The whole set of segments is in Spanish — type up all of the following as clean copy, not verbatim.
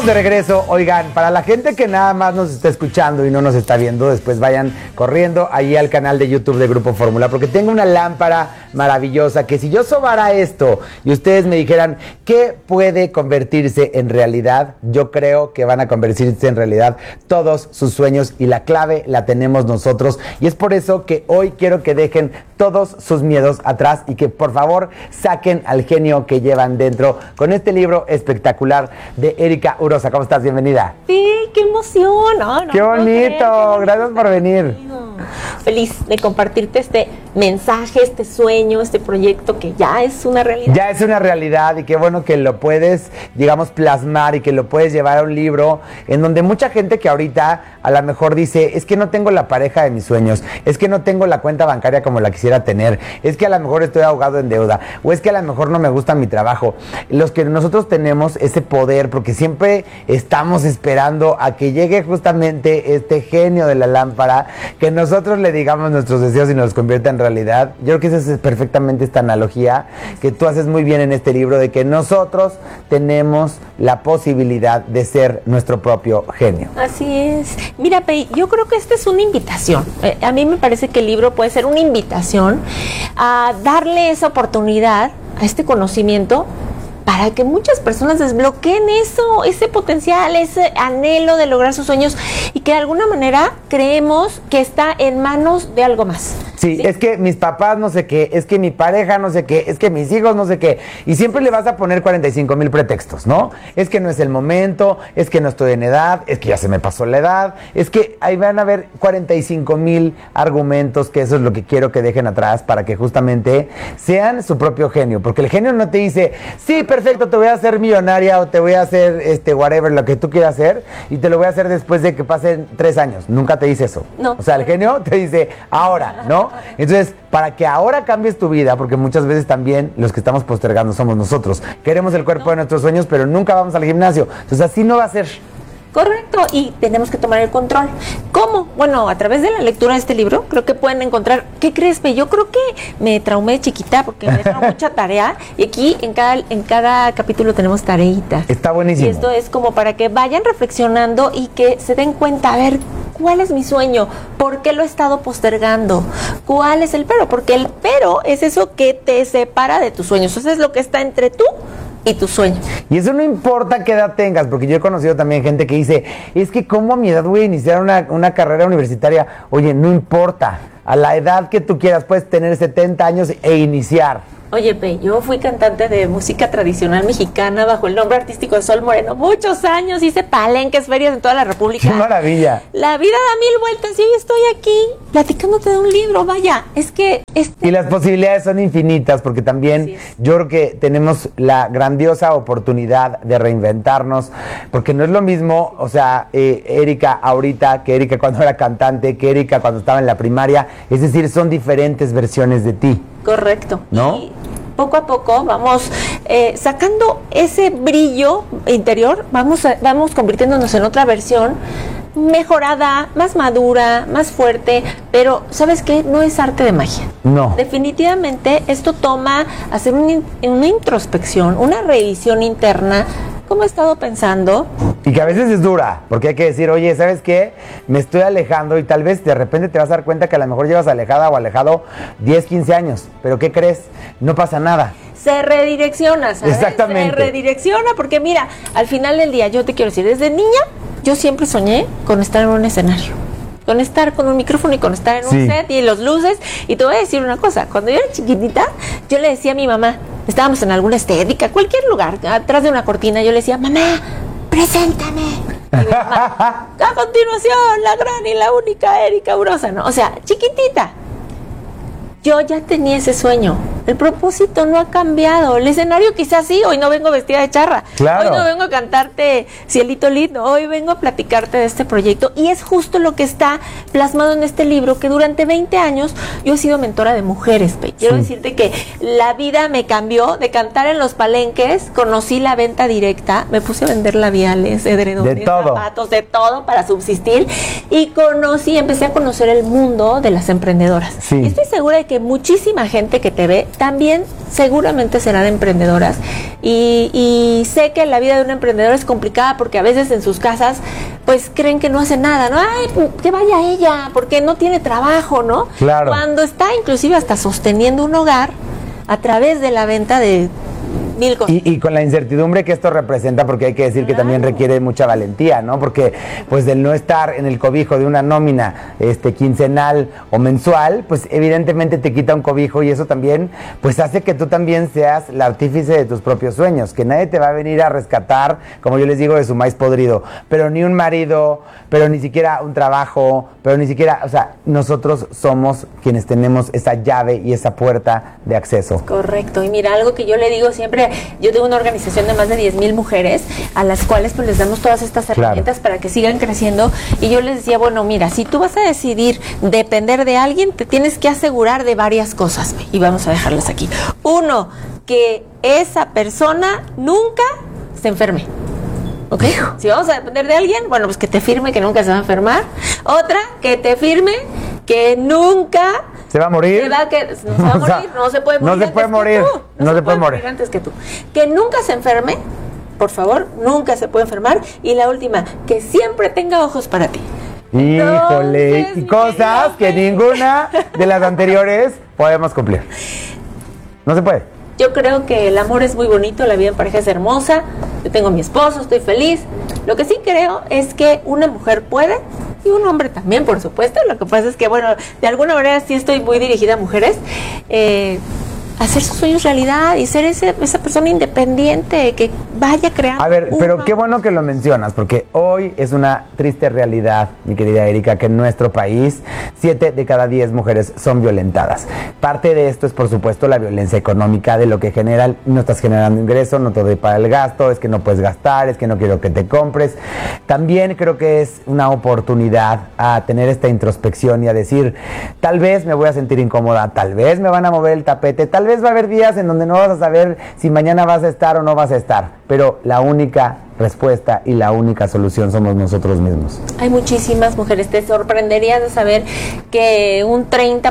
De regreso, oigan, para la gente que nada más nos está escuchando y no nos está viendo, después vayan corriendo ahí al canal de YouTube de Grupo Fórmula, porque tengo una lámpara maravillosa que si yo sobara esto y ustedes me dijeran qué puede convertirse en realidad, yo creo que van a convertirse en realidad todos sus sueños y la clave la tenemos nosotros, y es por eso que hoy quiero que dejen todos sus miedos atrás y que por favor saquen al genio que llevan dentro con este libro espectacular de Erika Urosa. ¿Cómo estás? Bienvenida. Sí, qué emoción. Qué bonito. Gracias por venir. Feliz de compartirte este mensaje, este sueño, este proyecto que ya es una realidad. Ya es una realidad y qué bueno que lo puedes, digamos, plasmar y que lo puedes llevar a un libro en donde mucha gente que ahorita a lo mejor dice, es que no tengo la pareja de mis sueños, es que no tengo la cuenta bancaria como la quisiera tener, es que a lo mejor estoy ahogado en deuda, o es que a lo mejor no me gusta mi trabajo. Los que nosotros tenemos ese poder, porque siempre estamos esperando a que llegue justamente este genio de la lámpara, que nosotros le digamos nuestros deseos y nos convierta en realidad. Yo creo que esa es perfectamente esta analogía que tú haces muy bien en este libro, de que nosotros tenemos la posibilidad de ser nuestro propio genio. Así es. Mira, Pei, yo creo que esta es una invitación. A mí me parece que el libro puede ser una invitación a darle esa oportunidad a este conocimiento para que muchas personas desbloqueen eso, ese potencial, ese anhelo de lograr sus sueños y que de alguna manera creemos que está en manos de algo más. Sí, es que mis papás no sé qué, es que mi pareja no sé qué, es que mis hijos no sé qué. Y siempre le vas a poner 45,000 pretextos, ¿no? Es que no es el momento, es que no estoy en edad, es que ya se me pasó la edad, es que ahí van a haber 45,000 argumentos, que eso es lo que quiero que dejen atrás para que justamente sean su propio genio. Porque el genio no te dice, sí, perfecto, te voy a hacer millonaria o te voy a hacer whatever, lo que tú quieras hacer, y te lo voy a hacer después de que pasen 3 años. Nunca te dice eso. No. O sea, el genio te dice ahora, ¿no? Entonces, para que ahora cambies tu vida, porque muchas veces también los que estamos postergando somos nosotros. Queremos el cuerpo de nuestros sueños, pero nunca vamos al gimnasio. Entonces, así no va a ser. Correcto, y tenemos que tomar el control. ¿Cómo? Bueno, a través de la lectura de este libro, creo que pueden encontrar, ¿qué crees, Pe? Yo creo que me traumé de chiquita porque me dejaron mucha tarea, y aquí en cada capítulo tenemos tareitas. Está buenísimo. Y esto es como para que vayan reflexionando y que se den cuenta, a ver, ¿cuál es mi sueño? ¿Por qué lo he estado postergando? ¿Cuál es el pero? Porque el pero es eso que te separa de tus sueños. Eso es lo que está entre tú y tu sueño. Y eso no importa qué edad tengas, porque yo he conocido también gente que dice, es que ¿cómo a mi edad voy a iniciar una carrera universitaria? Oye, no importa, a la edad que tú quieras puedes tener 70 años e iniciar. Oye, Pe, yo fui cantante de música tradicional mexicana bajo el nombre artístico de Sol Moreno muchos años, hice palenques, ferias en toda la República. ¡Qué maravilla! La vida da 1000 vueltas y hoy estoy aquí platicándote de un libro, vaya, es que... Y las posibilidades son infinitas, porque también yo creo que tenemos la grandiosa oportunidad de reinventarnos, porque no es lo mismo, o sea, Erika ahorita, que Erika cuando era cantante, que Erika cuando estaba en la primaria, es decir, son diferentes versiones de ti. Correcto. ¿No? Y poco a poco vamos sacando ese brillo interior, vamos convirtiéndonos en otra versión mejorada, más madura, más fuerte, pero ¿sabes qué? No es arte de magia. No. Definitivamente esto toma hacer una introspección, una revisión interna. ¿Cómo he estado pensando? Y que a veces es dura, porque hay que decir, oye, ¿sabes qué? Me estoy alejando, y tal vez de repente te vas a dar cuenta que a lo mejor llevas alejada o alejado 10, 15 años. ¿Pero qué crees? No pasa nada. Se redirecciona, ¿sabes? Exactamente. Se redirecciona, porque mira, al final del día, yo te quiero decir, desde niña, yo siempre soñé con estar en un escenario, con estar con un micrófono y con estar en un set y los luces. Y te voy a decir una cosa, cuando yo era chiquitita, yo le decía a mi mamá, estábamos en alguna estética, cualquier lugar, atrás de una cortina, yo le decía, mamá, preséntame. Y mi mamá, a continuación, la gran y la única Erika Urosa, ¿no? O sea, chiquitita. Yo ya tenía ese sueño. El propósito no ha cambiado. El escenario quizás sí. Hoy no vengo vestida de charra. Claro. Hoy no vengo a cantarte Cielito Lindo. Hoy vengo a platicarte de este proyecto. Y es justo lo que está plasmado en este libro, que durante 20 años yo he sido mentora de mujeres. Quiero decirte que la vida me cambió de cantar en los palenques. Conocí la venta directa. Me puse a vender labiales, edredones, zapatos, de todo para subsistir. Y empecé a conocer el mundo de las emprendedoras. Sí. Y estoy segura de que muchísima gente que te ve también seguramente serán emprendedoras y sé que la vida de un emprendedor es complicada porque a veces en sus casas pues creen que no hace nada, ¿no? Ay, que vaya ella, porque no tiene trabajo, ¿no? Claro. Cuando está inclusive hasta sosteniendo un hogar a través de la venta de mil cosas. Y con la incertidumbre que esto representa, porque hay que decir que también requiere mucha valentía, ¿no? Porque pues del no estar en el cobijo de una nómina quincenal o mensual, pues evidentemente te quita un cobijo y eso también pues hace que tú también seas la artífice de tus propios sueños, que nadie te va a venir a rescatar, como yo les digo, de su maíz podrido, pero ni un marido, pero ni siquiera un trabajo, pero ni siquiera, o sea, nosotros somos quienes tenemos esa llave y esa puerta de acceso. Correcto, y mira, algo que yo le digo siempre, yo tengo una organización de más de 10,000 mujeres a las cuales pues les damos todas estas herramientas para que sigan creciendo, y yo les decía, bueno, mira, si tú vas a decidir depender de alguien, te tienes que asegurar de varias cosas, y vamos a dejarlas aquí. Uno, que esa persona nunca se enferme. ¿Ok? Si vamos a depender de alguien, bueno, pues que te firme que nunca se va a enfermar. Otra, que te firme que nunca ¿se va a morir? No se va a morir, no se puede morir. No se puede morir. No se puede morir antes que tú. Que nunca se enferme, por favor, nunca se puede enfermar. Y la última, que siempre tenga ojos para ti. Híjole, Entonces, y cosas que ninguna de las anteriores podemos cumplir. No se puede. Yo creo que el amor es muy bonito, la vida en pareja es hermosa, yo tengo a mi esposo, estoy feliz. Lo que sí creo es que una mujer puede, y un hombre también, por supuesto. Lo que pasa es que, bueno, de alguna manera sí estoy muy dirigida a mujeres, hacer sus sueños realidad y ser esa persona independiente que vaya creando. A ver, pero qué bueno que lo mencionas, porque hoy es una triste realidad, mi querida Erika, que en nuestro país 7 de cada 10 mujeres son violentadas. Parte de esto es, por supuesto, la violencia económica, de lo que genera, no estás generando ingreso, no te doy para el gasto, es que no puedes gastar, es que no quiero que te compres. También creo que es una oportunidad a tener esta introspección y a decir, tal vez me voy a sentir incómoda, tal vez me van a mover el tapete, tal vez va a haber días en donde no vas a saber si mañana vas a estar o no vas a estar, pero la única respuesta y la única solución somos nosotros mismos. Hay muchísimas mujeres, te sorprenderías de saber que un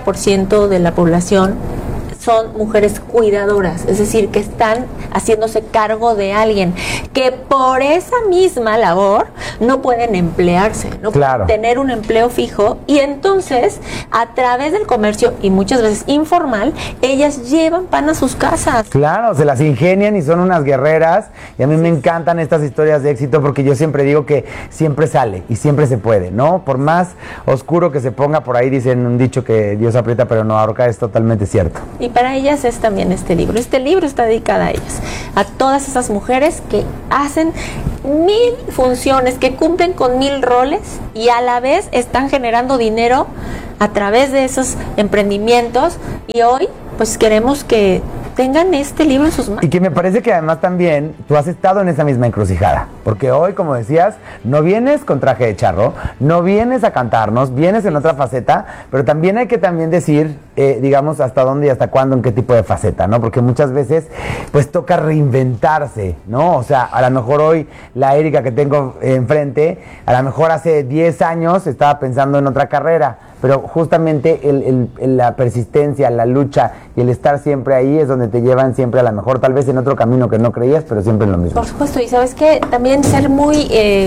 30% de la población son mujeres cuidadoras, es decir, que están haciéndose cargo de alguien, que por esa misma labor no pueden emplearse, no pueden tener un empleo fijo, y entonces a través del comercio, y muchas veces informal, ellas llevan pan a sus casas. Claro, se las ingenian y son unas guerreras, y a mí me encantan estas historias de éxito, porque yo siempre digo que siempre sale y siempre se puede, ¿no? Por más oscuro que se ponga, por ahí dicen un dicho que Dios aprieta pero no ahorca, es totalmente cierto. Y para ellas es también este libro. Este libro está dedicado a ellas, a todas esas mujeres que hacen 1000 funciones, que cumplen con 1000 roles y a la vez están generando dinero a través de esos emprendimientos, y hoy pues queremos que tengan este libro en sus manos. Y que me parece que además también tú has estado en esa misma encrucijada, porque hoy, como decías, no vienes con traje de charro, no vienes a cantarnos, vienes en otra faceta, pero también hay que también decir, digamos, hasta dónde y hasta cuándo, en qué tipo de faceta, ¿no? Porque muchas veces, pues toca reinventarse, ¿no? O sea, a lo mejor hoy la Erika que tengo enfrente, a lo mejor hace 10 años estaba pensando en otra carrera, pero justamente la persistencia, la lucha y el estar siempre ahí es donde te llevan siempre a la mejor, tal vez en otro camino que no creías, pero siempre en lo mismo. Por supuesto, y sabes que también ser muy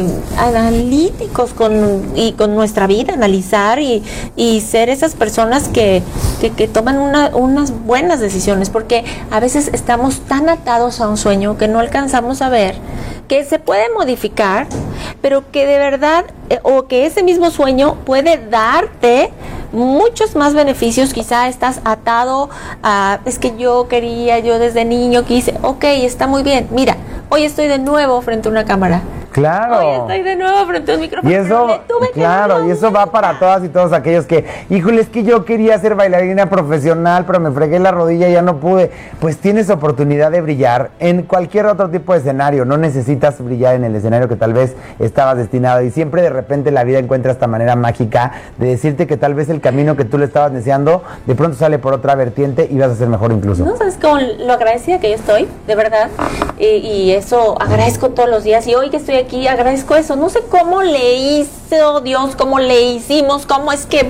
analíticos con nuestra vida, analizar y ser esas personas que toman unas buenas decisiones, porque a veces estamos tan atados a un sueño que no alcanzamos a ver que se puede modificar, pero que de verdad, o que ese mismo sueño puede darte muchos más beneficios. Quizá estás atado a, es que yo desde niño quise, ok, está muy bien, mira, hoy estoy de nuevo frente a una cámara. Claro. Hoy estoy de nuevo frente a un micrófono. Y eso, claro, y eso va para todas y todos aquellos que, híjole, es que yo quería ser bailarina profesional, pero me fregué la rodilla y ya no pude. Pues tienes oportunidad de brillar en cualquier otro tipo de escenario. No necesitas brillar en el escenario que tal vez estabas destinado. Y siempre de repente la vida encuentra esta manera mágica de decirte que tal vez el camino que tú le estabas deseando, de pronto sale por otra vertiente y vas a ser mejor incluso. No sabes con lo agradecida que yo estoy, de verdad. Y eso agradezco todos los días. Y hoy que estoy aquí, agradezco eso. No sé cómo le hizo Dios, cómo le hicimos, cómo es que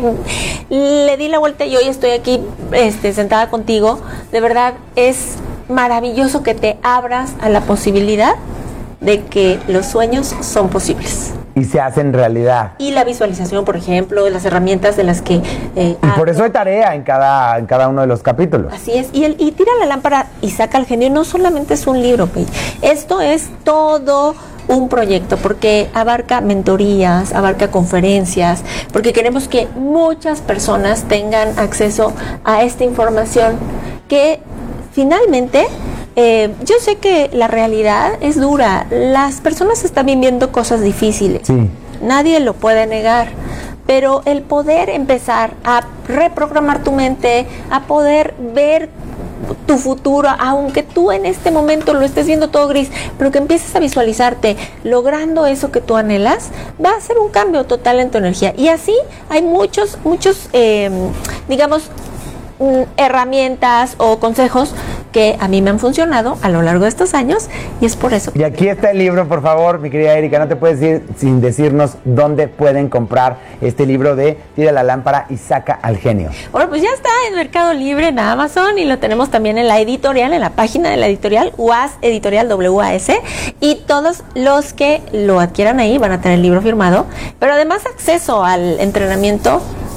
le di la vuelta y hoy estoy aquí sentada contigo. De verdad, es maravilloso que te abras a la posibilidad de que los sueños son posibles. Y se hacen realidad. Y la visualización, por ejemplo, las herramientas de las que... y por eso hay tarea en cada uno de los capítulos. Así es. Y Tira la lámpara y saca al genio no solamente es un libro, Paige. Esto es todo un proyecto, porque abarca mentorías, abarca conferencias, porque queremos que muchas personas tengan acceso a esta información que finalmente... yo sé que la realidad es dura. Las personas están viviendo cosas difíciles. Sí. Nadie lo puede negar. Pero el poder empezar a reprogramar tu mente, a poder ver tu futuro, aunque tú en este momento lo estés viendo todo gris, pero que empieces a visualizarte logrando eso que tú anhelas, va a ser un cambio total en tu energía. Y así hay muchos, digamos, herramientas o consejos que a mí me han funcionado a lo largo de estos años y es por eso. Y aquí está el libro, por favor, mi querida Erika, no te puedes ir sin decirnos dónde pueden comprar este libro de Tira la lámpara y saca al genio. Bueno, pues ya está en Mercado Libre, en Amazon, y lo tenemos también en la editorial, en la página de la editorial, UAS Editorial, WAS, y todos los que lo adquieran ahí van a tener el libro firmado, pero además acceso al entrenamiento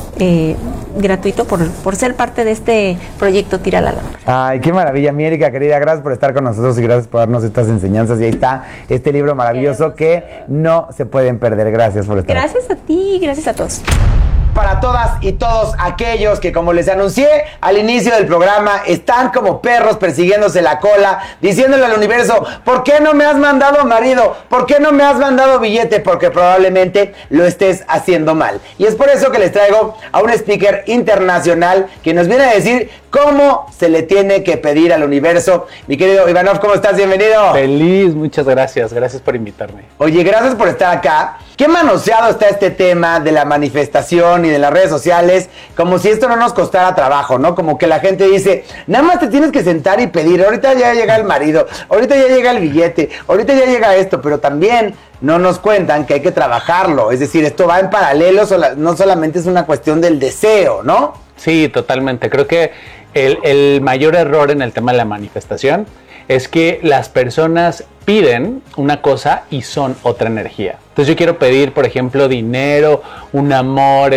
gratuito por ser parte de este proyecto Tira la lámpara. Ay, qué maravilla, mi Erika querida, gracias por estar con nosotros y gracias por darnos estas enseñanzas. Y ahí está este libro maravilloso que no se pueden perder. Gracias por estar. Gracias a ti, gracias a todos. Para todas y todos aquellos que, como les anuncié al inicio del programa, están como perros persiguiéndose la cola, diciéndole al universo, ¿por qué no me has mandado marido? ¿Por qué no me has mandado billete? Porque probablemente lo estés haciendo mal. Y es por eso que les traigo a un speaker internacional que nos viene a decir cómo se le tiene que pedir al universo. Mi querido Ivanov, ¿cómo estás? Bienvenido. Feliz, muchas gracias. Gracias por invitarme. Oye, gracias por estar acá. Qué manoseado está este tema de la manifestación y de las redes sociales, como si esto no nos costara trabajo, ¿no? Como que la gente dice, nada más te tienes que sentar y pedir, ahorita ya llega el marido, ahorita ya llega el billete, ahorita ya llega esto, pero también no nos cuentan que hay que trabajarlo, es decir, esto va en paralelo, no solamente es una cuestión del deseo, ¿no? Sí, totalmente. Creo que el mayor error en el tema de la manifestación es que las personas piden una cosa y son otra energía. Entonces yo quiero pedir, por ejemplo, dinero, un amor,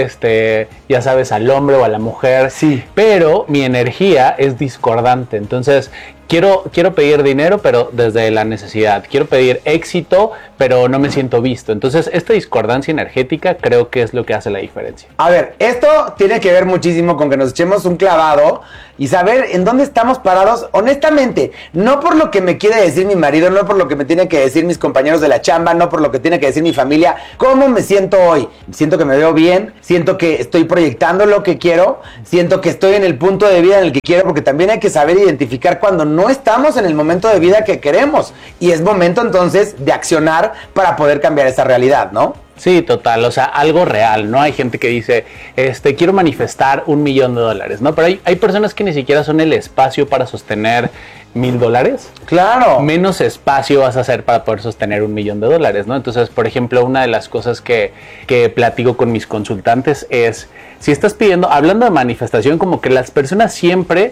ya sabes, al hombre o a la mujer, sí, pero mi energía es discordante. Entonces quiero pedir dinero, pero desde la necesidad. Quiero pedir éxito, pero no me siento visto. Entonces esta discordancia energética creo que es lo que hace la diferencia. A ver, esto tiene que ver muchísimo con que nos echemos un clavado y saber en dónde estamos parados, honestamente, no por lo que me quiere decir mi marido, no por lo que me tienen que decir mis compañeros de la chamba, no por lo que tiene que decir mi familia, cómo me siento hoy. Siento que me veo bien, siento que estoy proyectando lo que quiero, siento que estoy en el punto de vida en el que quiero, porque también hay que saber identificar cuando no estamos en el momento de vida que queremos, y es momento entonces de accionar para poder cambiar esa realidad, ¿no? Sí, total, o sea, algo real, ¿no? Hay gente que dice, quiero manifestar $1,000,000, ¿no? Pero hay personas que ni siquiera son el espacio para sostener $1,000. Claro. Menos espacio vas a hacer para poder sostener $1,000,000, ¿no? Entonces, por ejemplo, una de las cosas que platico con mis consultantes es, si estás pidiendo, hablando de manifestación, como que las personas siempre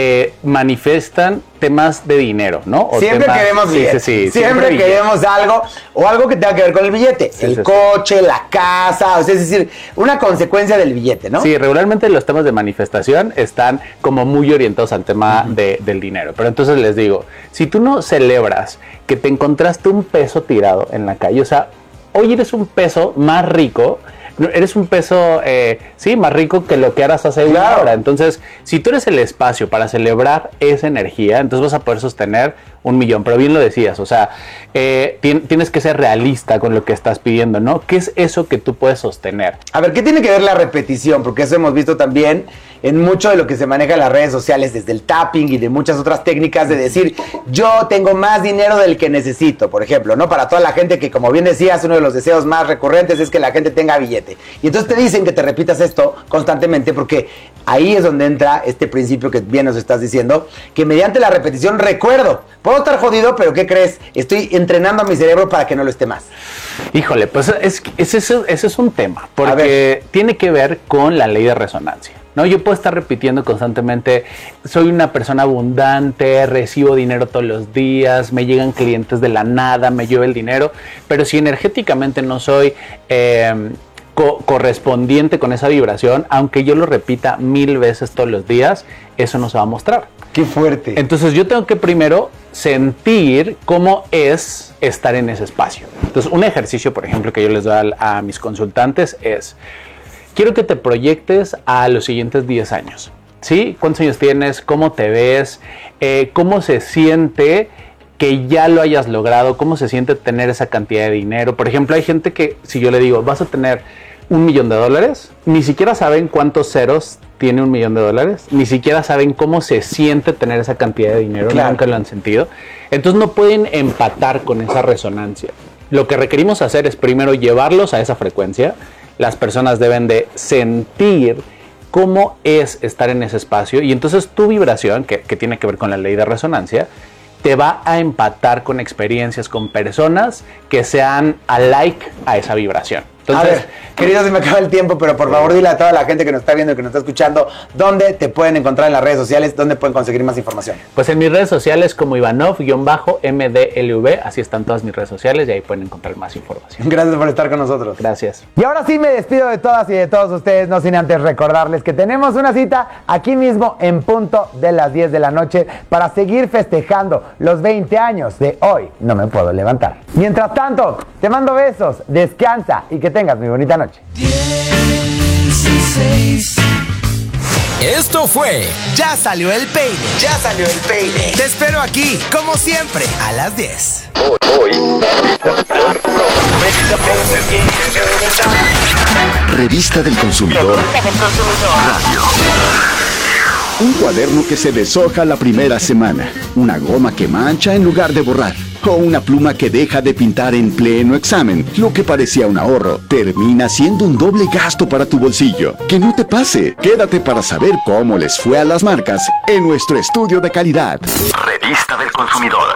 manifestan temas de dinero, ¿no? O siempre temas, queremos billete. Sí, siempre queremos algo, o algo que tenga que ver con el billete. El coche, la casa, o sea, es decir, una consecuencia del billete, ¿no? Sí, regularmente los temas de manifestación están como muy orientados al tema del dinero. Pero entonces les digo, si tú no celebras que te encontraste un peso tirado en la calle, o sea, hoy eres un peso más rico, eres un peso, más rico que lo que eras hace una hora. Entonces, si tú eres el espacio para celebrar esa energía, entonces vas a poder sostener $1,000,000. Pero bien lo decías, o sea, tienes que ser realista con lo que estás pidiendo, ¿no? ¿Qué es eso que tú puedes sostener? A ver, ¿qué tiene que ver la repetición? Porque eso hemos visto también en mucho de lo que se maneja en las redes sociales, desde el tapping y de muchas otras técnicas de decir, yo tengo más dinero del que necesito, por ejemplo, ¿no? Para toda la gente que, como bien decías, uno de los deseos más recurrentes es que la gente tenga billete. Y entonces te dicen que te repitas esto constantemente porque ahí es donde entra este principio que bien nos estás diciendo, que mediante la repetición recuerdo. Puedo estar jodido, pero ¿qué crees? Estoy entrenando a mi cerebro para que no lo esté más. Híjole, pues ese es un tema, porque tiene que ver con la ley de resonancia, ¿no? Yo puedo estar repitiendo constantemente, soy una persona abundante, recibo dinero todos los días, me llegan clientes de la nada, me llueve el dinero, pero si energéticamente no soy correspondiente con esa vibración, aunque yo lo repita 1000 veces todos los días, eso no se va a mostrar. ¡Qué fuerte! Entonces yo tengo que primero sentir cómo es estar en ese espacio. Entonces un ejercicio, por ejemplo, que yo les doy a mis consultantes es: quiero que te proyectes a los siguientes 10 años, ¿sí? ¿Cuántos años tienes? ¿Cómo te ves? ¿Cómo se siente que ya lo hayas logrado? ¿Cómo se siente tener esa cantidad de dinero? Por ejemplo, hay gente que, si yo le digo, vas a tener $1 millón, ni siquiera saben cuántos ceros tiene $1 millón, ni siquiera saben cómo se siente tener esa cantidad de dinero, claro. Nunca lo han sentido. Entonces no pueden empatar con esa resonancia. Lo que requerimos hacer es primero llevarlos a esa frecuencia. Las personas deben de sentir cómo es estar en ese espacio, y entonces tu vibración, que tiene que ver con la ley de resonancia, te va a empatar con experiencias, con personas que sean alike a esa vibración. Entonces, a ver, querido, se me acaba el tiempo, pero por favor dile a toda la gente que nos está viendo y que nos está escuchando, ¿dónde te pueden encontrar en las redes sociales? ¿Dónde pueden conseguir más información? Pues en mis redes sociales como Ivanov-MDLV, así están todas mis redes sociales y ahí pueden encontrar más información. Gracias por estar con nosotros. Gracias. Y ahora sí me despido de todas y de todos ustedes, no sin antes recordarles que tenemos una cita aquí mismo en punto de las 10 de la noche para seguir festejando los 20 años de Hoy No Me Puedo Levantar. Mientras tanto, te mando besos, descansa y que tengas muy bonita noche. 16. Esto fue Ya Salió el Peine. Ya Salió el Peine. Te espero aquí, como siempre, a las 10. Revista del Consumidor. Radio. Un cuaderno que se deshoja la primera semana. Una goma que mancha en lugar de borrar. O una pluma que deja de pintar en pleno examen. Lo que parecía un ahorro termina siendo un doble gasto para tu bolsillo. Que no te pase. Quédate para saber cómo les fue a las marcas en nuestro estudio de calidad. Revista del Consumidor.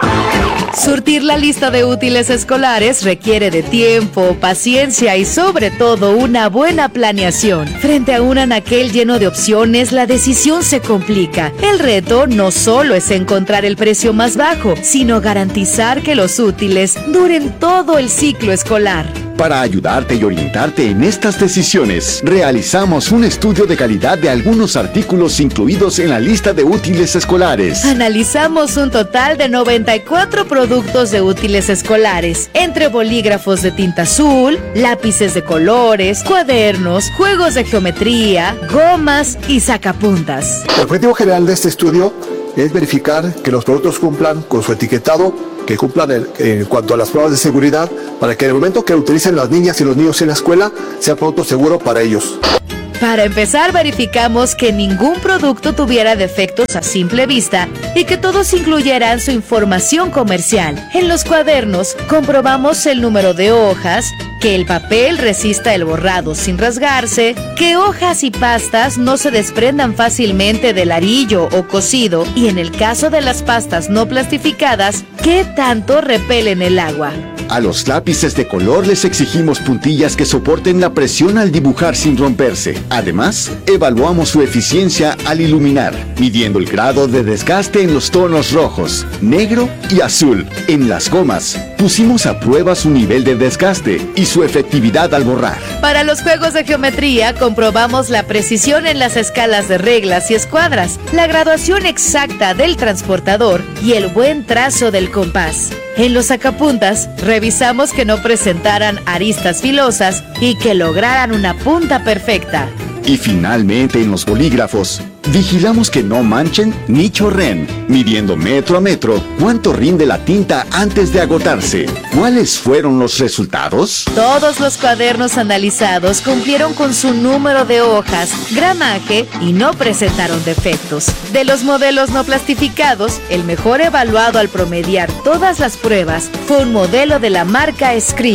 Surtir la lista de útiles escolares requiere de tiempo, paciencia y sobre todo una buena planeación. Frente a un anaquel lleno de opciones, la decisión se complica. El reto no solo es encontrar el precio más bajo, sino garantizar que los útiles duren todo el ciclo escolar. Para ayudarte y orientarte en estas decisiones, realizamos un estudio de calidad de algunos artículos incluidos en la lista de útiles escolares. Analizamos un total de 94 productos de útiles escolares, entre bolígrafos de tinta azul, lápices de colores, cuadernos, juegos de geometría, gomas y sacapuntas. El objetivo general de este estudio es verificar que los productos cumplan con su etiquetado, que cumplan en cuanto a las pruebas de seguridad, para que en el momento que utilicen las niñas y los niños en la escuela, sea producto seguro para ellos. Para empezar, verificamos que ningún producto tuviera defectos a simple vista y que todos incluyeran su información comercial. En los cuadernos, comprobamos el número de hojas, que el papel resista el borrado sin rasgarse, que hojas y pastas no se desprendan fácilmente del arillo o cosido y en el caso de las pastas no plastificadas, que tanto repelen el agua. A los lápices de color les exigimos puntillas que soporten la presión al dibujar sin romperse. Además, evaluamos su eficiencia al iluminar, midiendo el grado de desgaste en los tonos rojos, negro y azul. En las gomas, pusimos a prueba su nivel de desgaste y su efectividad al borrar. Para los juegos de geometría, comprobamos la precisión en las escalas de reglas y escuadras, la graduación exacta del transportador y el buen trazo del compás. En los sacapuntas, revisamos que no presentaran aristas filosas y que lograran una punta perfecta. Y finalmente en los bolígrafos, vigilamos que no manchen ni chorren, midiendo metro a metro cuánto rinde la tinta antes de agotarse. ¿Cuáles fueron los resultados? Todos los cuadernos analizados cumplieron con su número de hojas, gramaje y no presentaron defectos. De los modelos no plastificados, el mejor evaluado al promediar todas las pruebas fue un modelo de la marca Escribe.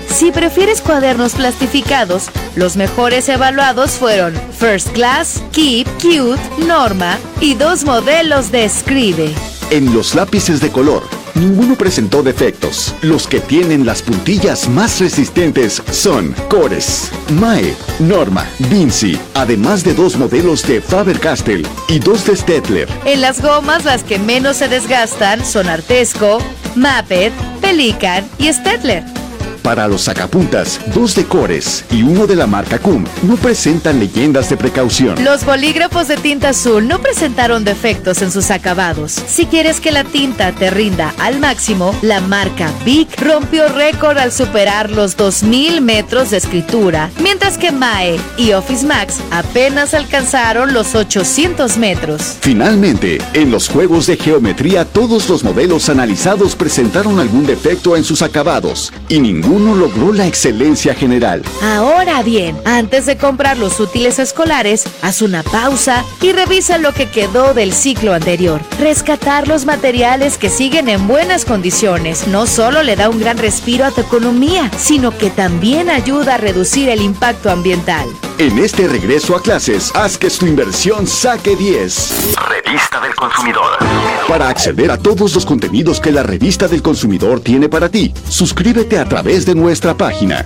Si prefieres cuadernos plastificados, los mejores evaluados fueron First Class, Keep, Cute, Norma y 2 modelos de Scribe. En los lápices de color, ninguno presentó defectos. Los que tienen las puntillas más resistentes son Cores, Mae, Norma, Vinci, además de 2 modelos de Faber-Castell y 2 de Staedtler. En las gomas, las que menos se desgastan son Artesco, Maped, Pelican y Staedtler. Para los sacapuntas, 2 de Cores y 1 de la marca Cum no presentan leyendas de precaución. Los bolígrafos de tinta azul no presentaron defectos en sus acabados. Si quieres que la tinta te rinda al máximo, la marca Bic rompió récord al superar los 2000 metros de escritura, mientras que Mae y Office Max apenas alcanzaron los 800 metros. Finalmente, en los juegos de geometría, todos los modelos analizados presentaron algún defecto en sus acabados y ninguno logró la excelencia general. Ahora bien, antes de comprar los útiles escolares, haz una pausa y revisa lo que quedó del ciclo anterior. Rescatar los materiales que siguen en buenas condiciones no solo le da un gran respiro a tu economía, sino que también ayuda a reducir el impacto ambiental. En este regreso a clases, haz que tu inversión saque 10. Revista del Consumidor. Para acceder a todos los contenidos que la Revista del Consumidor tiene para ti, suscríbete a través de nuestra página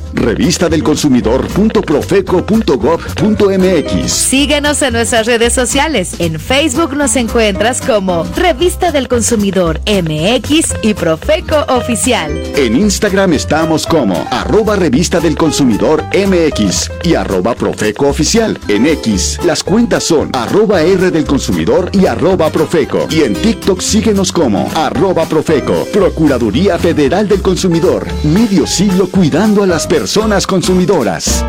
revistadelconsumidor.profeco.gov.mx. Síguenos en nuestras redes sociales. En Facebook nos encuentras como Revista del Consumidor MX y Profeco Oficial. En Instagram estamos como @Revista del Consumidor MX y @Profeco Oficial. En X, las cuentas son @R del Consumidor y @Profeco. Y en TikTok síguenos como @Profeco. Procuraduría Federal del Consumidor. Medio siglo cuidando a las personas consumidoras.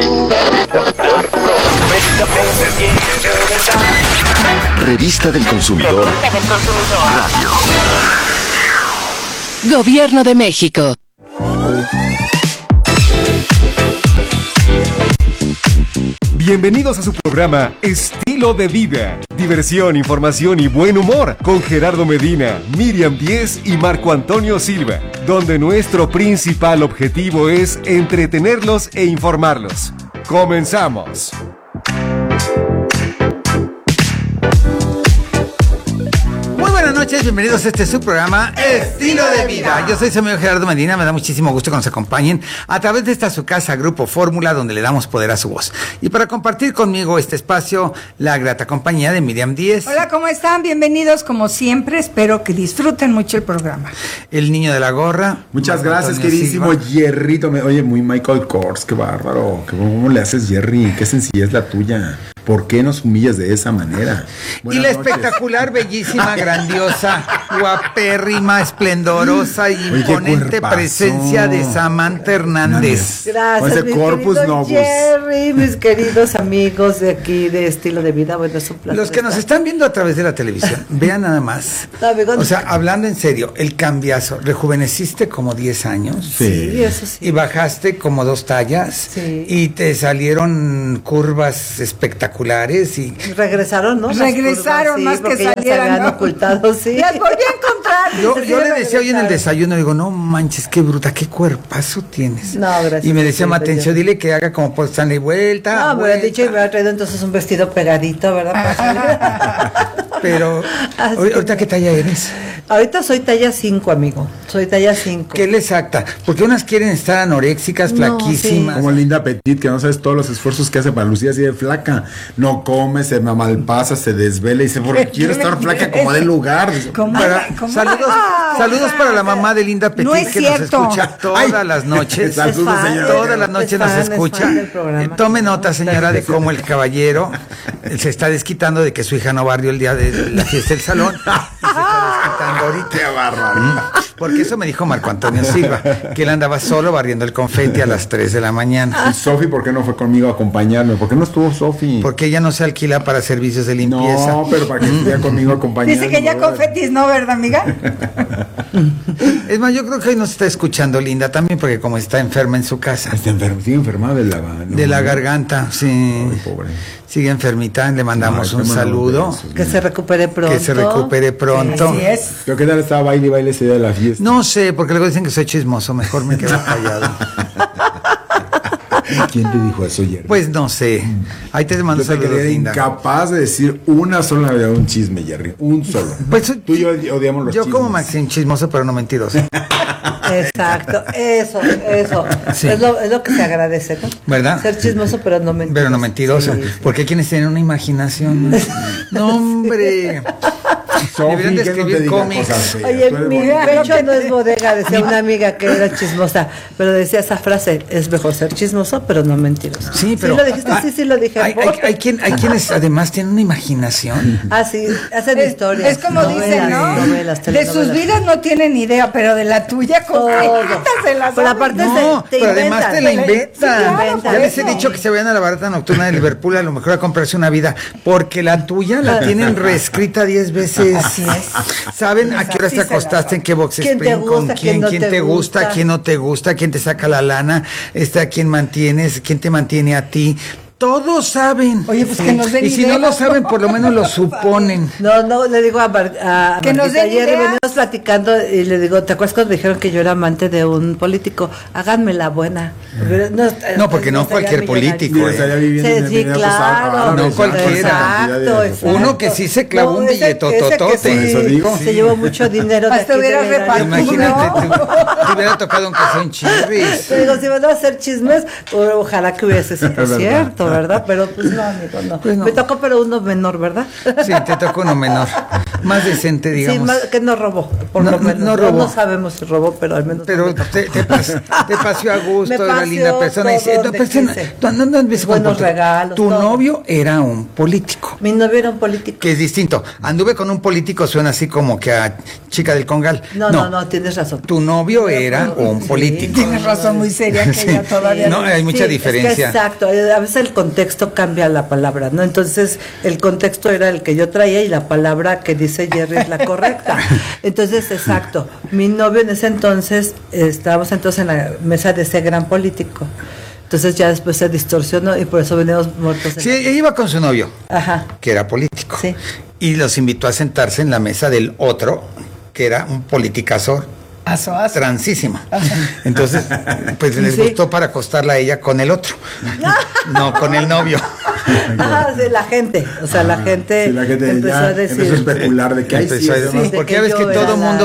Revista del Consumidor. Radio. Gobierno de México. Bienvenidos a su programa Estilo de Vida. Diversión, información y buen humor con Gerardo Medina, Miriam Díez y Marco Antonio Silva, donde nuestro principal objetivo es entretenerlos e informarlos. ¡Comenzamos! Buenas noches, bienvenidos a este su programa Estilo de Vida. Yo soy su amigo Gerardo Medina, me da muchísimo gusto que nos acompañen a través de esta su casa Grupo Fórmula, donde le damos poder a su voz. Y para compartir conmigo este espacio, la grata compañía de Miriam Díez. Hola, ¿cómo están? Bienvenidos como siempre, espero que disfruten mucho el programa. El niño de la gorra. Muchas gracias, queridísimo Jerrito. Oye, muy Michael Kors, qué bárbaro. ¿Cómo le haces, Jerry? Qué sencilla es la tuya. ¿Por qué nos humillas de esa manera? Buenas noches. Espectacular, bellísima, grandiosa, guapérrima, esplendorosa y imponente presencia de Samantha Hernández. Gracias, mi querido Jerry, mis queridos amigos de aquí de Estilo de Vida. Bueno, es un placer. Los que nos están viendo a través de la televisión, vean nada más. O sea, hablando en serio, el cambiazo. Rejuveneciste como 10 años. Sí, eso sí. Y bajaste como 2 tallas. Sí. Y te salieron curvas espectaculares y regresaron, ¿no? Regresaron curvas, más que salieran, se habían ocultado, sí. Las volví a encontrar. Yo le decía hoy en el desayuno, digo, no manches, qué bruta, qué cuerpazo tienes. No, gracias. Y me decía Matencio, dile que haga como por Stanley vuelta. No, me hubiera dicho y me hubiera traído entonces un vestido pegadito, ¿verdad? Pero, ¿ahorita qué talla eres? Ahorita soy talla 5, amigo. Soy talla 5. ¿Qué es exacta? Porque unas quieren estar anoréxicas, flaquísimas. Sí. Como Linda Petit, que no sabes todos los esfuerzos que hace para lucir así de flaca. No come, se malpasa, se desvela y dice, porque quiere estar flaca como de lugar. Saludos para la mamá de Linda Petit, no es que cierto. Nos escucha todas las noches. Saludos, señora. Todas las noches nos escucha. Tome nota, señora, de cómo el caballero se está desquitando de que su hija no barrió el día de la fiesta del salón. Y se está desquitando ahorita. Qué bárbaro. Porque eso me dijo Marco Antonio Silva, que él andaba solo barriendo el confeti a las 3 de la mañana. ¿Y Sofi por qué no fue conmigo a acompañarme? ¿Por qué no estuvo Sofi? Porque ella no se alquila para servicios de limpieza. No, pero para que esté conmigo acompañando. Dice que ya confetis, ¿no, verdad, amiga? Es más, yo creo que hoy nos está escuchando Linda también, porque como está enferma en su casa. Está enferma de la garganta, sí. Ay, pobre. Sigue enfermita, le mandamos un saludo. Que se recupere pronto. Que se recupere pronto. Así es. ¿Pero qué tal estaba baile ese día de la fiesta? No sé, porque luego dicen que soy chismoso, mejor me quedo callado. ¿Quién te dijo eso, Jerry? Pues no sé. Ahí te mando saludos, Linda. Incapaz de decir una sola vez un chisme, Jerry. Un solo. Pues tú y yo odiamos los chismes. Yo como Maxim, chismoso, pero no mentiroso. Exacto, eso. Sí. Es lo que se agradece, ¿no? ¿Verdad? Ser chismoso, pero no mentiroso. Pero no mentiroso. Sí. Porque hay quienes tienen una imaginación. No, hombre. Deberían de escribir cómics. Oye, mi pecho no es bodega, decía una amiga que era chismosa, pero decía esa frase: es mejor ser chismoso, pero no mentiroso. Sí, pero. ¿Sí lo dijiste? Sí, lo dije. Hay quienes además tienen una imaginación. Ah, sí, hacen historias. Es como dicen, ¿no? Novelas, de sus vidas no tienen idea, pero de la tuya, ¿cómo se la Pero aparte pero además te la inventan. Ya les he eso. dicho que se vayan a la barata nocturna de Liverpool, a lo mejor a comprarse una vida, porque la tuya la tienen reescrita 10 veces. Así es. Saben a qué hora te acostaste, en qué box spring, con quién te gusta, quién no te gusta, quién te saca la lana, a quién mantienes, quién te mantiene a ti. Todos saben. Oye, pues que nos den Y si idea, no lo saben, por lo menos lo suponen. No, le digo a que nos den ayer idea. venimos platicando y le digo, ¿te acuerdas cuando me dijeron que yo era amante de un político? Háganme la buena. No, porque no cualquier político. Sí, claro. No cualquiera. Exacto. Uno que sí se clavó un billetototote. Eso digo. Se llevó mucho dinero. Hasta hubiera repartido. Imagínate, te hubiera tocado aunque sea un chirris. Te digo, si van a hacer chismes, ojalá que hubiese sido cierto, ¿verdad? Pero pues no, amigo, no. Pues no. Me tocó, pero uno menor, ¿verdad? Sí, te tocó uno menor. Más decente, digamos. Sí, más, que no robó, por lo menos. No robó. No sabemos si robó, pero al menos. Pero te paseó a gusto, era linda persona. No, buenos regalos. Tu novio era un político. Mi novio era un político. Que es distinto. Anduve con un político, suena así como que a chica del Congal. No, tienes razón. Tu novio era un político. Tienes razón, muy seria, que ya todavía. No, hay mucha diferencia. Es que exacto, a veces el contexto cambia la palabra, ¿no? Entonces, el contexto era el que yo traía y la palabra que dice Jerry es la correcta. Entonces, exacto. Mi novio en ese entonces, estábamos entonces en la mesa de ese gran político. Entonces ya después se distorsionó y por eso venimos muertos. Sí, ella iba con su novio, ajá, que era político. Sí. Y los invitó a sentarse en la mesa del otro, que era un politicazo transísimo. Entonces, pues les gustó para acostarla a ella con el otro, no con el novio. Sí, la gente, o sea, la gente empezó a decir, empezó a especular de que hay porque ya ves que todo mundo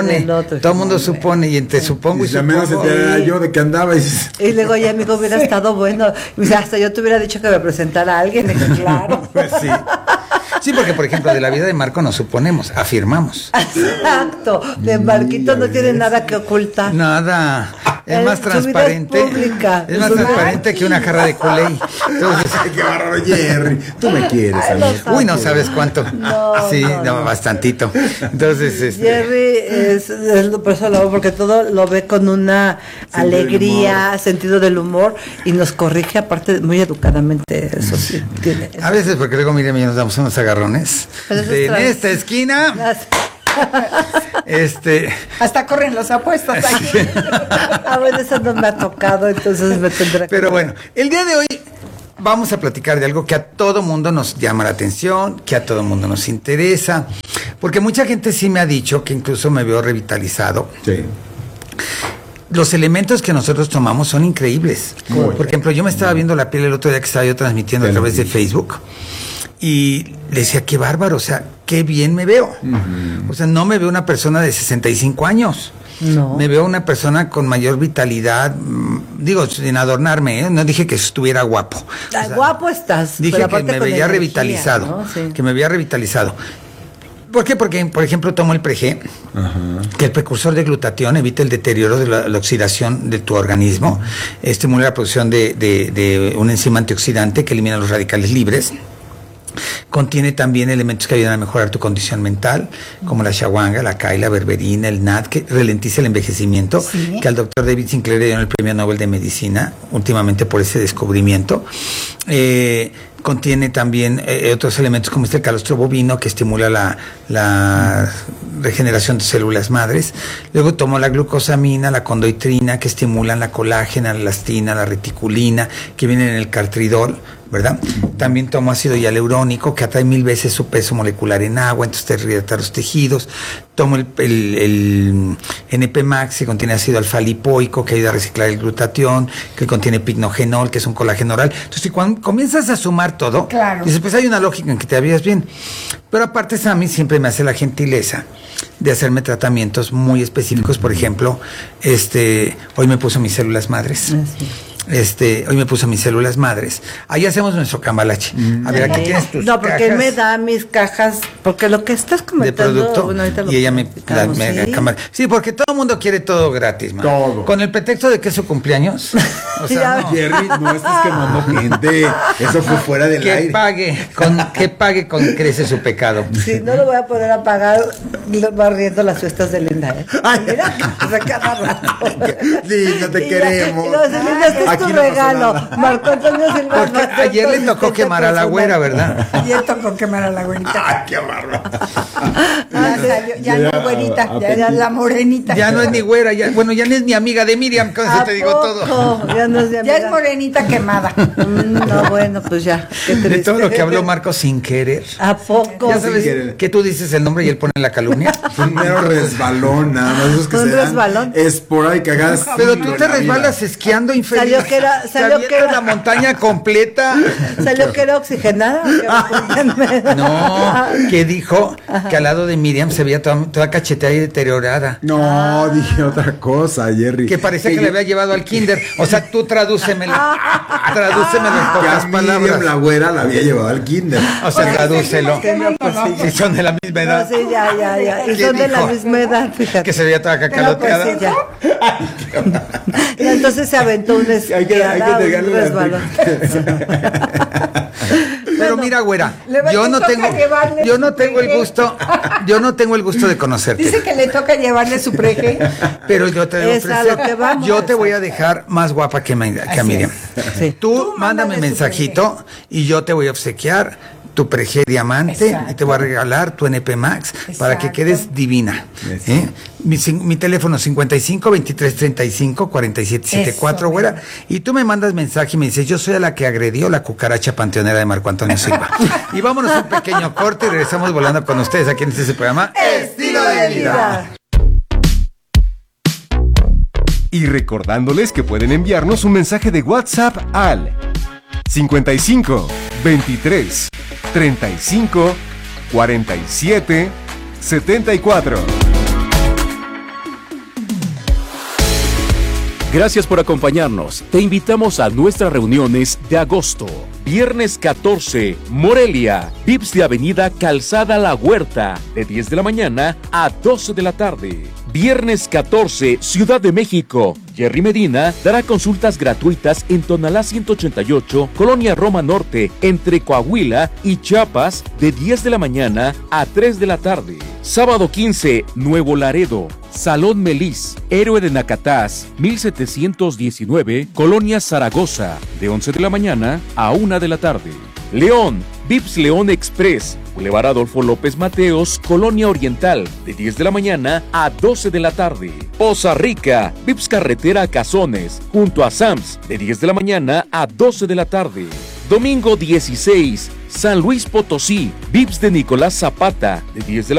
supone, y entre supongo y supongo. Se te yo de que andaba y luego ya amigo hubiera estado bueno, y hasta yo te hubiera dicho que me presentara a alguien, y claro. Pues sí. Sí, porque por ejemplo de la vida de Marco nos suponemos, afirmamos. Exacto, de Marquito no tiene nada que ocultar. Nada, es más transparente. Es más transparente que una jarra de Kool-Aid. Entonces, qué bárbaro, Jerry. Tú me quieres, amigo. Uy, no sabes cuánto. Sí, no, bastantito. Entonces, Jerry es por eso lo hago, porque todo lo ve con una alegría, sentido del humor, y nos corrige aparte muy educadamente. Eso sí tiene. A veces, porque luego Miriam y yo nos damos unos agarrones. En esta esquina. Hasta corren los apuestas aquí. Bueno, eso no me ha tocado, entonces me tendrá que... Pero bueno, el día de hoy vamos a platicar de algo que a todo mundo nos llama la atención, que a todo mundo nos interesa, porque mucha gente sí me ha dicho que incluso me veo revitalizado. Sí. Los elementos que nosotros tomamos son increíbles. Por ejemplo, yo me estaba viendo la piel el otro día que estaba yo transmitiendo a través de Facebook. Y le decía, qué bárbaro, o sea, qué bien me veo. O sea, no me veo una persona de 65 años. No. Me veo una persona con mayor vitalidad, digo, sin adornarme, ¿eh? No dije que estuviera guapo. O sea, guapo estás. Dije que me veía revitalizado, ¿no? Sí. Que me veía revitalizado. ¿Por qué? Porque, por ejemplo, tomo el Pre-G, que el precursor de glutatión evita el deterioro de la oxidación de tu organismo, estimula la producción de un enzima antioxidante que elimina los radicales libres. Contiene también elementos que ayudan a mejorar tu condición mental, como la shawanga, la kai, la berberina, el NAD, que ralentiza el envejecimiento, que al doctor David Sinclair le dieron el premio Nobel de Medicina últimamente por ese descubrimiento. Contiene también otros elementos como el calostro bovino, que estimula la regeneración de células madres. Luego tomo la glucosamina, la condoitrina, que estimulan la colágena, la elastina, la reticulina, que vienen en el cartridol, ¿verdad? También tomo ácido hialurónico, que atrae 1000 veces su peso molecular en agua, entonces te rehidrata los tejidos. tomo el NP Max, que contiene ácido alfa-lipoico, que ayuda a reciclar el glutatión, que contiene pignogenol, que es un colágeno oral. Entonces, cuando comienzas a sumar todo, dices, pues hay una lógica en que te veas bien. Pero aparte, a mí siempre me hace la gentileza de hacerme tratamientos muy específicos. Por ejemplo, hoy me puso mis células madres. Hoy me puso mis células madres. Ahí hacemos nuestro cambalache. A ver, aquí tienes tus No, porque él me da mis cajas, porque lo que estás comentando... de producto, bueno, ahorita lo y ella me ¿sí? Sí, porque todo el mundo quiere todo gratis, man. Todo. Con el pretexto de que es su cumpleaños. O sea, no. Jerry, no estés quemando gente. Eso fue fuera del que aire. pague con crece su pecado. Sí, no lo voy a poder apagar barriendo las fiestas de Linda, ¿eh? Mira, o sea, cada rato. Sí, no te queremos. Linda, este es tu Aquí no pasó regalo. nada. Marco Antonio Silva. Porque ayer le tocó quemar a la güera, ¿verdad? Ayer tocó quemar a la güerita. ¡Ay, qué bárbaro! Ya no es güerita, ya es la morenita. Ya no es ni güera, ya no es ni amiga de Miriam, con eso te digo todo. Ya no es de Ya es morenita quemada. No, bueno, pues ya. Qué De triste. todo lo que habló Marco sin querer. ¿A poco? Ya sabes que tú dices el nombre y él pone la calumnia. Fue un mero resbalón, nada más. Esos que ¿Un se dan resbalón? esporádicas. Pero tú te resbalas esquiando infeliz. Salió que era la montaña completa. ¿Salió que era oxigenada? No, que dijo que al lado de Miriam se veía toda cacheteada y deteriorada. No, dije otra cosa, Jerry. Que parecía que le había llevado al kinder. O sea, tú tradúcemelo. Tradúcemelo en pocas palabras. Miriam, la güera, la había llevado al kinder. O sea, tradúcelo. Si son de la misma edad. No, sí, ya. Y ¿Qué son de la dijo? misma edad, fíjate. Que se veía toda cacaloteada. Pues, ya. Y entonces se aventó un resbalón. Pero mira, güera, Le yo no toca tengo el preje. gusto de conocerte. Dice que le toca llevarle su preje. Pero yo te voy a Es a lo que ofrecer, vamos. yo te voy a dejar más guapa que a Miriam. Sí. Tú mándame mándale su mensajito y yo te voy a obsequiar tu preje diamante. Exacto. Y te voy a regalar tu NP Max para que Exacto. quedes divina. Mi teléfono 55 23 35 47 74, Eso, güera. Y tú me mandas mensaje y me dices, yo soy a la que agredió la cucaracha panteonera de Marco Antonio Silva. Y vámonos a un pequeño corte y regresamos volando con ustedes aquí en este programa Estilo de vida. Y recordándoles que pueden enviarnos un mensaje de WhatsApp al 55 23 35 47 74. Gracias por acompañarnos. Te invitamos a nuestras reuniones de agosto. Viernes 14, Morelia, Vips de Avenida Calzada La Huerta, de 10 de la mañana a 12 de la tarde. Viernes 14, Ciudad de México. Jerry Medina dará consultas gratuitas en Tonalá 188, Colonia Roma Norte, entre Coahuila y Chiapas, de 10 de la mañana a 3 de la tarde. Sábado 15, Nuevo Laredo, Salón Melis, Héroe de Nacatás, 1719, Colonia Zaragoza, de 11 de la mañana a 1 de la tarde. León, Vips León Express, Boulevard Adolfo López Mateos, Colonia Oriental, de 10 de la mañana a 12 de la tarde. Poza Rica, Vips Carretera Cazones, junto a Sams, de 10 de la mañana a 12 de la tarde. Domingo 16, San Luis Potosí, Vips de Nicolás Zapata, de 10 de la